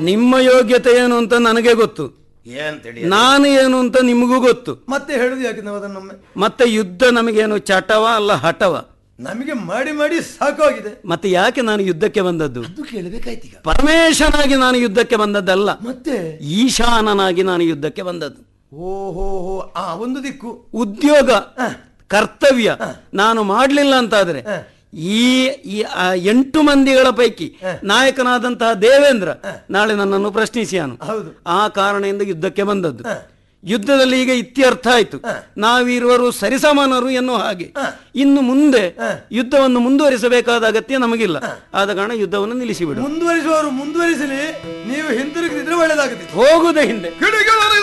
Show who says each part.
Speaker 1: ನಿಮ್ಮ ಯೋಗ್ಯತೆ ಏನು ಅಂತ ನನಗೆ ಗೊತ್ತು, ನಾನು ಏನು ಅಂತ ನಿಮಗೂ ಗೊತ್ತು.
Speaker 2: ಮತ್ತೆ ಹೇಳುದು ಯಾಕೆ ನಾವು ಅದನ್ನೊಮ್ಮೆ?
Speaker 1: ಮತ್ತೆ ಯುದ್ಧ ನಮಗೇನು ಚಟವ ಅಲ್ಲ ಹಠವ?
Speaker 2: ನಮಗೆ ಮಾಡಿ ಮಾಡಿ ಸಾಕಾಗಿದೆ.
Speaker 1: ಮತ್ತೆ ಯಾಕೆ ನಾನು ಯುದ್ಧಕ್ಕೆ ಬಂದದ್ದು?
Speaker 2: ಕೇಳಬೇಕಾಯ್ತು.
Speaker 1: ಪರಮೇಶನಾಗಿ ನಾನು ಯುದ್ಧಕ್ಕೆ ಬಂದದ್ದಲ್ಲ, ಮತ್ತೆ ಈಶಾನನಾಗಿ ನಾನು ಯುದ್ಧಕ್ಕೆ ಬಂದದ್ದು.
Speaker 2: ಓಹೋ, ಒಂದು ದಿಕ್ಕು
Speaker 1: ಉದ್ಯೋಗ ಕರ್ತವ್ಯ ನಾನು ಮಾಡಲಿಲ್ಲ ಅಂತಾದ್ರೆ ಈ 8 ಮಂದಿಗಳ ಪೈಕಿ ನಾಯಕನಾದಂತಹ ದೇವೇಂದ್ರ ನಾಳೆ ನನ್ನನ್ನು ಪ್ರಶ್ನಿಸಿಯಾನು. ಆ ಕಾರಣದಿಂದ ಯುದ್ಧಕ್ಕೆ ಬಂದದ್ದು. ಯುದ್ಧದಲ್ಲಿ ಈಗ ಇತ್ಯರ್ಥ ಆಯ್ತು, ನಾವಿರುವರು ಸರಿಸಮಾನರು ಎನ್ನುವ ಹಾಗೆ. ಇನ್ನು ಮುಂದೆ ಯುದ್ಧವನ್ನು ಮುಂದುವರಿಸಬೇಕಾದ ಅಗತ್ಯ ನಮಗಿಲ್ಲ. ಆದ ಕಾರಣ ಯುದ್ಧವನ್ನು ನಿಲ್ಲಿಸಿಬಿಡು.
Speaker 2: ಮುಂದುವರಿಸುವವರು ಮುಂದುವರಿಸಲಿ, ನೀವು ಹಿಂತಿರುಗಿದ್ರೆ ಒಳ್ಳೆದಾಗುತ್ತೆ.
Speaker 1: ಹೋಗುದೇ ಹಿಂದೆ.